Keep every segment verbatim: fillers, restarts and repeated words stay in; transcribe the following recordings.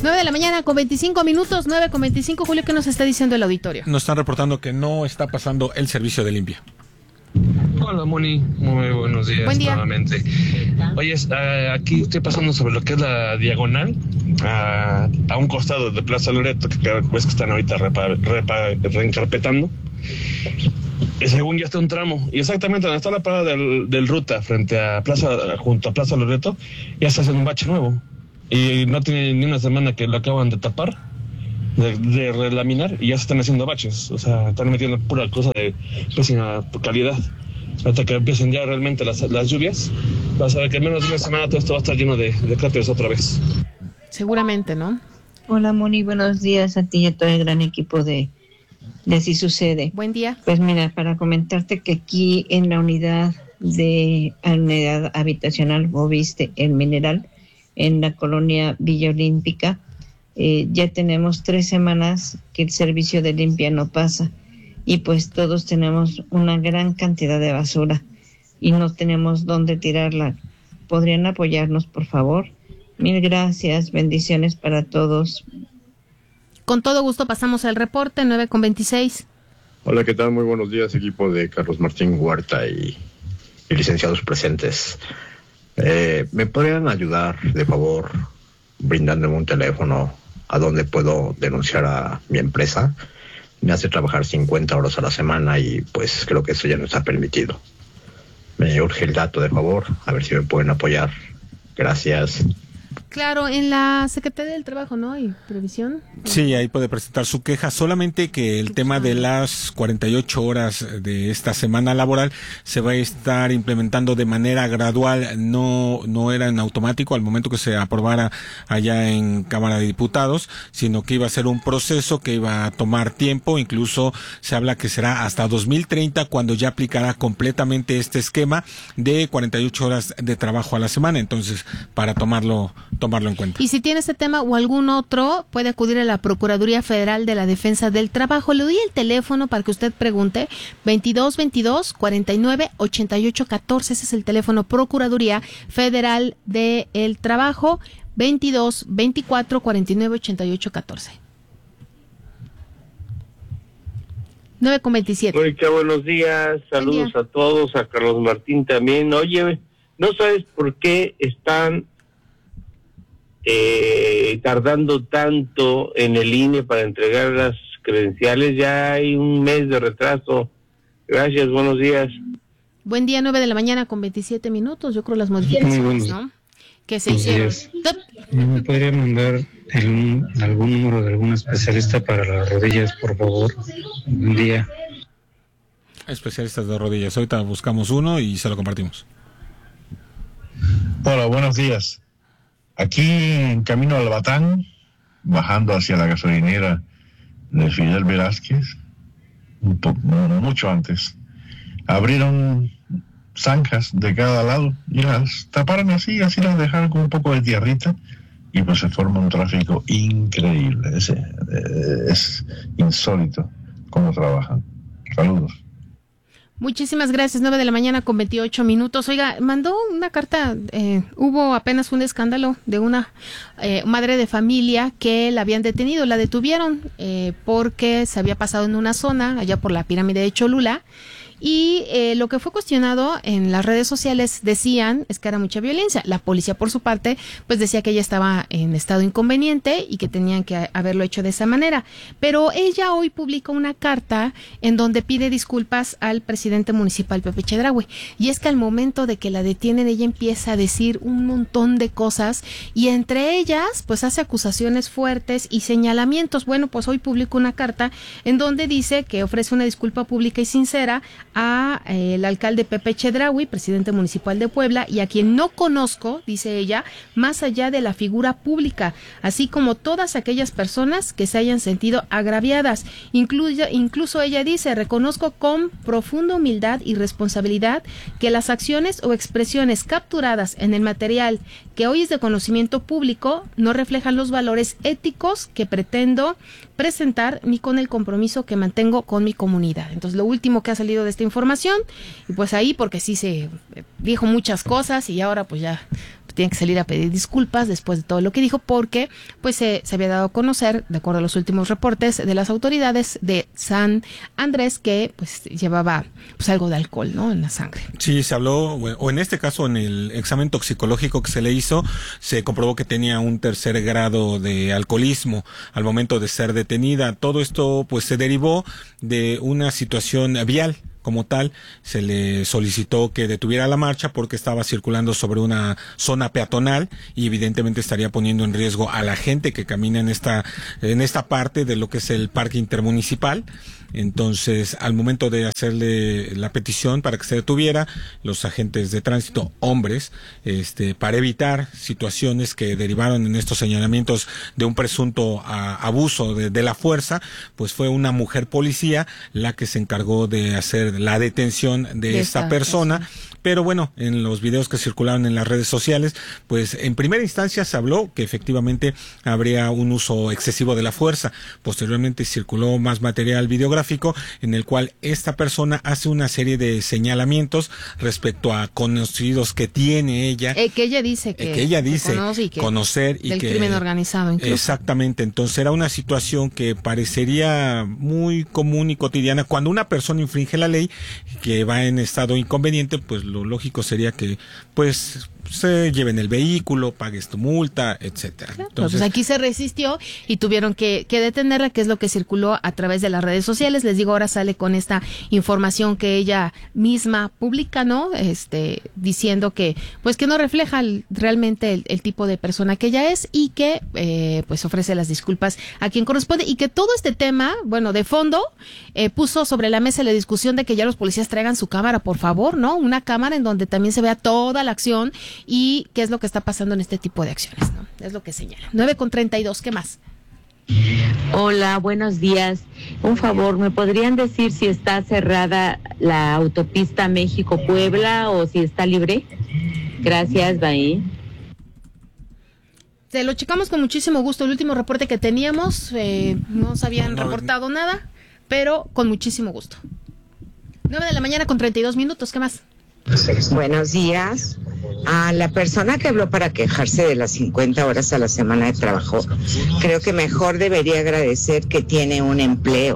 nueve de la mañana con veinticinco minutos, nueve con veinticinco. Julio, ¿qué nos está diciendo el auditorio? Nos están reportando que no está pasando el servicio de limpia. Hola, Moni, muy buenos días. Buen día. Nuevamente. Oye, uh, aquí estoy pasando sobre lo que es la diagonal, uh, a un costado de Plaza Loreto, que ves que están ahorita repa, repa, reencarpetando. Y según ya está un tramo, y exactamente donde está la parada del, del ruta, frente a Plaza, junto a Plaza Loreto, ya está haciendo un bache nuevo. Y no tiene ni una semana que lo acaban de tapar, de, de relaminar, y ya se están haciendo baches. O sea, están metiendo pura cosa de pésima calidad. Hasta que empiecen ya realmente las, las lluvias, vas a ver que en menos de una semana todo esto va a estar lleno de, de cráteres otra vez. Seguramente, ¿no? Hola, Moni, buenos días a ti y a todo el gran equipo de, de Así Sucede. Buen día. Pues mira, para comentarte que aquí en la unidad de unidad habitacional Moviste el Mineral, en la colonia Villa Olímpica, eh, ya tenemos tres semanas que el servicio de limpia no pasa. Y pues todos tenemos una gran cantidad de basura y no tenemos dónde tirarla. ¿Podrían apoyarnos, por favor? Mil gracias, bendiciones para todos. Con todo gusto pasamos al reporte, nueve con veintiséis. Hola, ¿qué tal? Muy buenos días, equipo de Carlos Martín Huerta y, y licenciados presentes. Eh, ¿Me podrían ayudar, de favor, brindándome un teléfono a donde puedo denunciar a mi empresa? Me hace trabajar cincuenta horas a la semana y pues creo que eso ya no está permitido. Me urge el dato, de favor, a ver si me pueden apoyar. Gracias. Claro, en la Secretaría del Trabajo, ¿no? ¿Y Previsión? Sí, ahí puede presentar su queja, solamente que el tema de las cuarenta y ocho horas de esta semana laboral se va a estar implementando de manera gradual, no no era en automático al momento que se aprobara allá en Cámara de Diputados, sino que iba a ser un proceso que iba a tomar tiempo, incluso se habla que será hasta dos mil treinta cuando ya aplicará completamente este esquema de cuarenta y ocho horas de trabajo a la semana, entonces para tomarlo tomarlo en cuenta. Y si tiene este tema o algún otro, puede acudir a la Procuraduría Federal de la Defensa del Trabajo. Le doy el teléfono para que usted pregunte, veintidós veintidós cuarenta y nueve ochenta y ocho catorce, ese es el teléfono Procuraduría Federal del Trabajo, veintidós veinticuatro cuarenta y nueve ochenta y ocho catorce. nueve con veintisiete. Mónica, buenos días, saludos día. a todos, a Carlos Martín también. Oye, ¿no sabes por qué están Eh, tardando tanto en el I N E para entregar las credenciales? Ya hay un mes de retraso. Gracias, buenos días. Buen día, nueve de la mañana con veintisiete minutos. Yo creo las modificaciones, ¿no? Que se hicieron. ¿Me podría mandar el, algún número de algún especialista para las rodillas, por favor? Buen día. Especialistas de rodillas, ahorita buscamos uno y se lo compartimos. Hola, buenos días. Aquí en camino al Batán, bajando hacia la gasolinera de Fidel Velázquez, un poco, mucho antes, abrieron zanjas de cada lado y las taparon así, así las dejaron con un poco de tierrita y pues se forma un tráfico increíble. Es, es insólito cómo trabajan. Saludos. Muchísimas gracias, nueve de la mañana con veintiocho minutos. Oiga, mandó una carta, eh, hubo apenas un escándalo de una eh, madre de familia que la habían detenido, la detuvieron eh, porque se había pasado en una zona allá por la pirámide de Cholula. Y eh, lo que fue cuestionado en las redes sociales decían es que era mucha violencia. La policía, por su parte, pues decía que ella estaba en estado inconveniente y que tenían que haberlo hecho de esa manera. Pero ella hoy publica una carta en donde pide disculpas al presidente municipal, Pepe Chedraui. Y es que al momento de que la detienen, ella empieza a decir un montón de cosas y entre ellas, pues hace acusaciones fuertes y señalamientos. Bueno, pues hoy publica una carta en donde dice que ofrece una disculpa pública y sincera a eh, el alcalde Pepe Chedraui, presidente municipal de Puebla, y a quien no conozco, dice ella, más allá de la figura pública, así como todas aquellas personas que se hayan sentido agraviadas. Incluye, incluso ella dice, reconozco con profunda humildad y responsabilidad que las acciones o expresiones capturadas en el material que hoy es de conocimiento público no reflejan los valores éticos que pretendo presentar ni con el compromiso que mantengo con mi comunidad. Entonces, lo último que ha salido de esta información, y pues ahí porque sí se dijo muchas cosas y ahora pues ya tiene que salir a pedir disculpas después de todo lo que dijo, porque pues se, se había dado a conocer, de acuerdo a los últimos reportes de las autoridades de San Andrés, que pues llevaba pues algo de alcohol, ¿no?, en la sangre. Sí, se habló, o en este caso en el examen toxicológico que se le hizo, se comprobó que tenía un tercer grado de alcoholismo al momento de ser detenida. Todo esto pues se derivó de una situación vial. Como tal, se le solicitó que detuviera la marcha porque estaba circulando sobre una zona peatonal y evidentemente estaría poniendo en riesgo a la gente que camina en esta en esta parte de lo que es el parque intermunicipal. Entonces, al momento de hacerle la petición para que se detuviera, los agentes de tránsito, hombres, este, para evitar situaciones que derivaron en estos señalamientos de un presunto a, abuso de, de la fuerza, pues fue una mujer policía la que se encargó de hacer la detención de, de esta persona. persona. Pero bueno, en los videos que circularon en las redes sociales, pues en primera instancia se habló que efectivamente habría un uso excesivo de la fuerza. Posteriormente circuló más material videográfico en el cual esta persona hace una serie de señalamientos respecto a conocidos que tiene ella. Eh, que ella dice que, eh, que ella dice que y que conocer y del que crimen organizado incluso. Exactamente. Entonces era una situación que parecería muy común y cotidiana cuando una persona infringe la ley, que va en estado inconveniente, pues lo lógico sería que pues se lleven el vehículo, pagues tu multa, etcétera. Claro, entonces pues aquí se resistió y tuvieron que, que detenerla, que es lo que circuló a través de las redes sociales. Les digo, ahora sale con esta información que ella misma publica, ¿no? Este, diciendo que pues que no refleja el, realmente el, el tipo de persona que ella es y que eh, pues ofrece las disculpas a quien corresponde, y que todo este tema, bueno, de fondo, eh, puso sobre la mesa la discusión de que ya los policías traigan su cámara, por favor, ¿no? Una cámara en donde también se vea toda la acción y qué es lo que está pasando en este tipo de acciones, ¿no? Es lo que señala. nueve con treinta y dos, ¿qué más? Hola, buenos días. Un favor, ¿me podrían decir si está cerrada la autopista México-Puebla o si está libre? Gracias, bye. Se lo checamos con muchísimo gusto. El último reporte que teníamos, eh, no se habían no, reportado no. nada, pero con muchísimo gusto. nueve de la mañana con treinta y dos minutos, ¿qué más? Buenos días. A la persona que habló para quejarse de las cincuenta horas a la semana de trabajo, creo que mejor debería agradecer que tiene un empleo.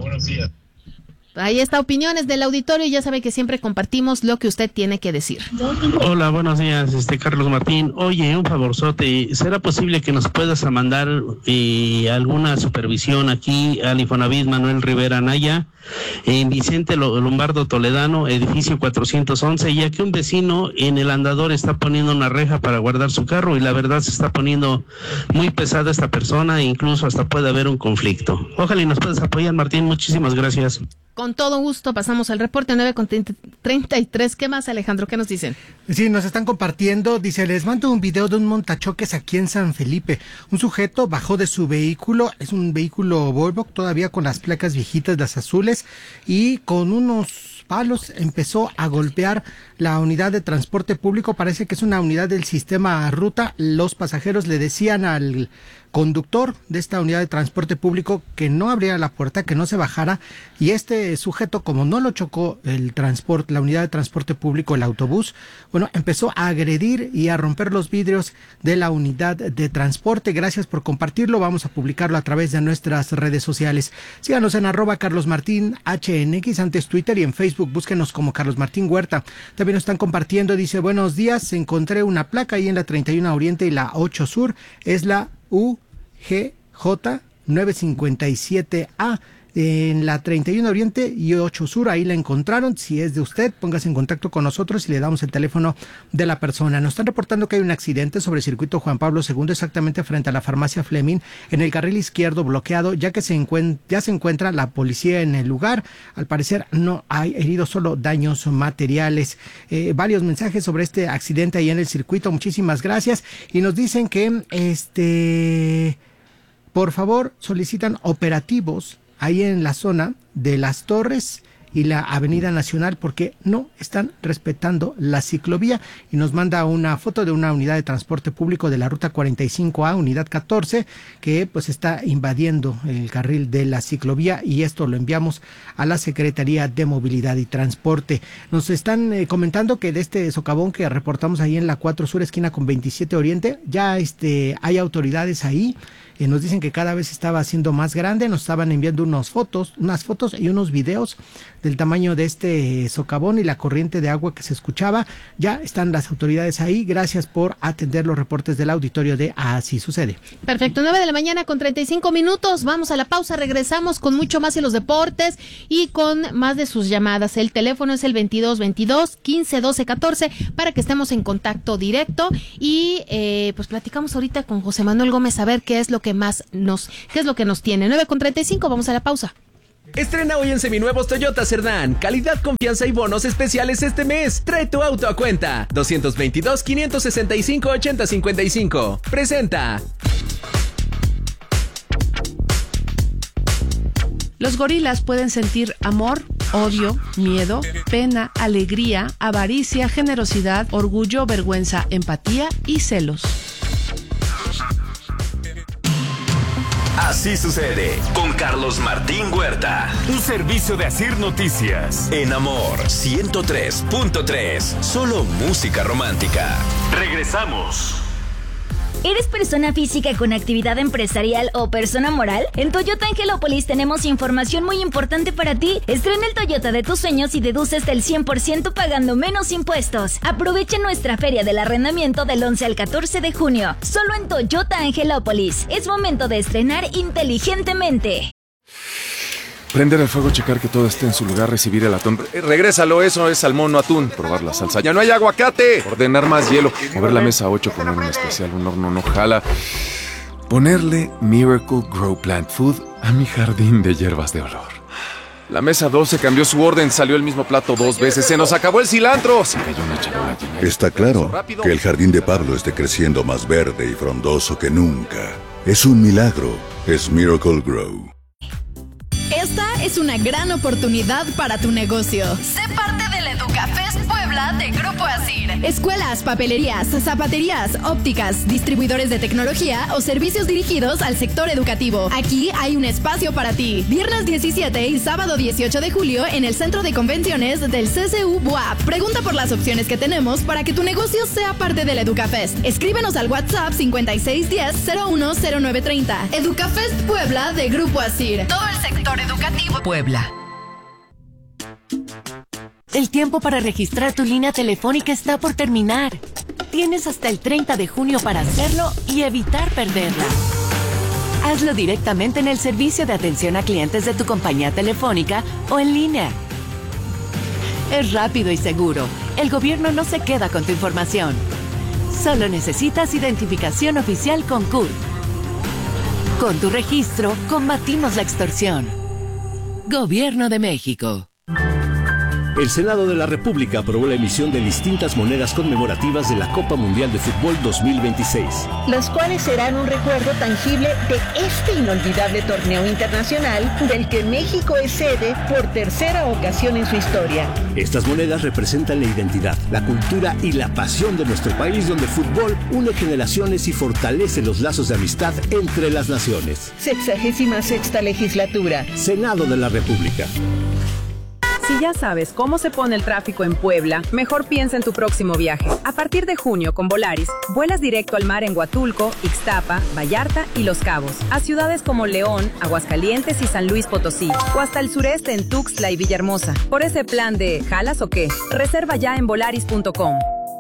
Ahí está, opiniones del auditorio, y ya sabe que siempre compartimos lo que usted tiene que decir. Hola, buenos días, este Carlos Martín. Oye, un favorzote, ¿será posible que nos puedas mandar eh, alguna supervisión aquí al Infonavit Manuel Rivera Anaya, en Vicente Lombardo Toledano, edificio cuatrocientos once, ya que un vecino en el andador está poniendo una reja para guardar su carro y la verdad se está poniendo muy pesada esta persona e incluso hasta puede haber un conflicto? Ojalá y nos puedas apoyar, Martín, muchísimas gracias. Con todo gusto, pasamos al reporte nueve con treinta y tres. ¿Qué más, Alejandro? ¿Qué nos dicen? Sí, nos están compartiendo. Dice, les mando un video de un montachoques aquí en San Felipe. Un sujeto bajó de su vehículo, es un vehículo Volvo, todavía con las placas viejitas, las azules, y con unos palos empezó a golpear la unidad de transporte público. Parece que es una unidad del sistema Ruta. Los pasajeros le decían al conductor de esta unidad de transporte público que no abriera la puerta, que no se bajara, y este sujeto, como no lo chocó el transporte, la unidad de transporte público, el autobús, bueno, empezó a agredir y a romper los vidrios de la unidad de transporte. Gracias por compartirlo, vamos a publicarlo a través de nuestras redes sociales. Síganos en arroba Carlos Martín H N X, antes Twitter, y en Facebook búsquenos como Carlos Martín Huerta. También nos están compartiendo, dice, buenos días, encontré una placa ahí en la treinta y uno Oriente y la ocho Sur, es la U G J nueve cincuenta y siete A. En la treinta y uno Oriente y ocho Sur, ahí la encontraron. Si es de usted, póngase en contacto con nosotros y le damos el teléfono de la persona. Nos están reportando que hay un accidente sobre el circuito Juan Pablo segundo, exactamente frente a la farmacia Fleming, en el carril izquierdo bloqueado, ya que se encuentra, ya se encuentra la policía en el lugar. Al parecer no hay heridos, solo daños materiales. Eh, varios mensajes sobre este accidente ahí en el circuito. Muchísimas gracias. Y nos dicen que, este, por favor, solicitan operativos ahí en la zona de Las Torres y la Avenida Nacional porque no están respetando la ciclovía. Y nos manda una foto de una unidad de transporte público de la ruta cuarenta y cinco A, unidad catorce, que pues está invadiendo el carril de la ciclovía, y esto lo enviamos a la Secretaría de Movilidad y Transporte. Nos están eh, comentando que de este socavón que reportamos ahí en la cuatro Sur, esquina con veintisiete Oriente, ya este hay autoridades ahí. Eh, nos dicen que cada vez estaba haciendo más grande. Nos estaban enviando unas fotos, unas fotos y unos videos del tamaño de este socavón y la corriente de agua que se escuchaba. Ya están las autoridades ahí. Gracias por atender los reportes del auditorio de Así Sucede. Perfecto, nueve de la mañana con treinta y cinco minutos. Vamos a la pausa, regresamos con mucho más en los deportes y con más de sus llamadas. El teléfono es el veintidós veintidós quince doce catorce para que estemos en contacto directo y eh, pues platicamos ahorita con José Manuel Gómez a ver qué es lo que más nos, qué es lo que nos tiene. nueve con treinta y cinco, vamos a la pausa. Estrena hoy en seminuevos Toyota Cerdán. Calidad, confianza y bonos especiales este mes. Trae tu auto a cuenta. dos veintidós, quinientos sesenta y cinco, ochenta cincuenta y cinco. Presenta. Los gorilas pueden sentir amor, odio, miedo, pena, alegría, avaricia, generosidad, orgullo, vergüenza, empatía y celos. Así Sucede con Carlos Martín Huerta. Un servicio de Asir Noticias. En Amor ciento tres punto tres. Solo música romántica. Regresamos. ¿Eres persona física con actividad empresarial o persona moral? En Toyota Angelópolis tenemos información muy importante para ti. Estrena el Toyota de tus sueños y deduce hasta el cien por ciento pagando menos impuestos. Aprovecha nuestra feria del arrendamiento del once al catorce de junio. Solo en Toyota Angelópolis. Es momento de estrenar inteligentemente. Prender el fuego, checar que todo esté en su lugar, recibir el atún. Eh, regrésalo, eso es salmón, no atún. Probar la salsa. ¡Ya no hay aguacate! Ordenar más hielo. Mover la mesa a ocho, poner un especial, un horno no jala. Ponerle Miracle Grow Plant Food a mi jardín de hierbas de olor. La mesa doce cambió su orden, salió el mismo plato dos veces. ¡Se nos acabó el cilantro! Se cayó una charola llena. Está claro que el jardín de Pablo esté creciendo más verde y frondoso que nunca. Es un milagro. Es Miracle Grow. Esta es una gran oportunidad para tu negocio. Sé parte del EducaFest Puebla de Grupo Asir. Escuelas, papelerías, zapaterías, ópticas, distribuidores de tecnología o servicios dirigidos al sector educativo. Aquí hay un espacio para ti. Viernes diecisiete y sábado dieciocho de julio en el Centro de Convenciones del C C U B U A P. Pregunta por las opciones que tenemos para que tu negocio sea parte del EducaFest. Escríbenos al WhatsApp cincuenta y seis diez cero uno cero nueve treinta. EducaFest Puebla de Grupo Asir. Todo el sector educativo Puebla. El tiempo para registrar tu línea telefónica está por terminar. Tienes hasta el treinta de junio para hacerlo y evitar perderla. Hazlo directamente en el servicio de atención a clientes de tu compañía telefónica o en línea. Es rápido y seguro. El gobierno no se queda con tu información. Solo necesitas identificación oficial con C U R. Con tu registro, combatimos la extorsión. Gobierno de México. El Senado de la República aprobó la emisión de distintas monedas conmemorativas de la Copa Mundial de Fútbol dos mil veintiséis. Las cuales serán un recuerdo tangible de este inolvidable torneo internacional del que México es sede por tercera ocasión en su historia. Estas monedas representan la identidad, la cultura y la pasión de nuestro país, donde el fútbol une generaciones y fortalece los lazos de amistad entre las naciones. Sexagésima sexta legislatura. Senado de la República. Si ya sabes cómo se pone el tráfico en Puebla, mejor piensa en tu próximo viaje. A partir de junio, con Volaris, vuelas directo al mar en Huatulco, Ixtapa, Vallarta y Los Cabos, a ciudades como León, Aguascalientes y San Luis Potosí, o hasta el sureste en Tuxtla y Villahermosa. Por ese plan de ¿jalas o qué? Reserva ya en volaris punto com.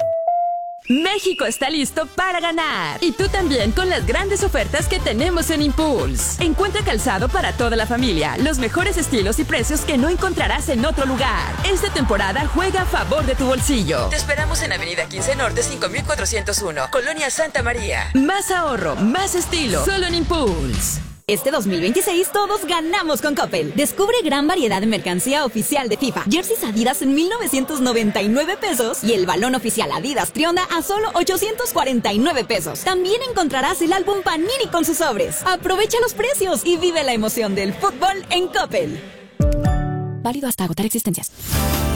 México está listo para ganar. Y tú también con las grandes ofertas que tenemos en Impulse. Encuentra calzado para toda la familia, los mejores estilos y precios que no encontrarás en otro lugar. Esta temporada juega a favor de tu bolsillo. Te esperamos en Avenida quince Norte cinco mil cuatrocientos uno, Colonia Santa María. Más ahorro, más estilo, solo en Impulse. Este dos mil veintiséis todos ganamos con Coppel. Descubre gran variedad de mercancía oficial de FIFA. Jerseys Adidas en mil novecientos noventa y nueve pesos y el balón oficial Adidas Trionda a solo ochocientos cuarenta y nueve pesos. También encontrarás el álbum Panini con sus sobres. Aprovecha los precios y vive la emoción del fútbol en Coppel. Válido hasta agotar existencias.